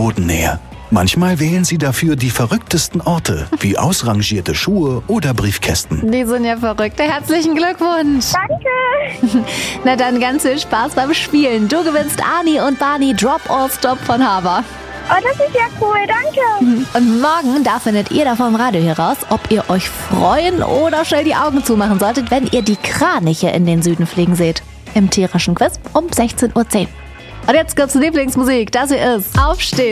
Bodennähe. Manchmal wählen sie dafür die verrücktesten Orte, wie ausrangierte Schuhe oder Briefkästen. Die sind ja verrückt. Herzlichen Glückwunsch. Danke. Na dann ganz viel Spaß beim Spielen. Du gewinnst Ani und Barney Drop or Stop von Haber. Oh, das ist ja cool, danke. Und morgen, da findet ihr da vom Radio heraus, ob ihr euch freuen oder schnell die Augen zumachen solltet, wenn ihr die Kraniche in den Süden fliegen seht. Im tierischen Quiz um 16:10 Uhr. Und jetzt gibt's Lieblingsmusik. Das hier ist Aufstehen.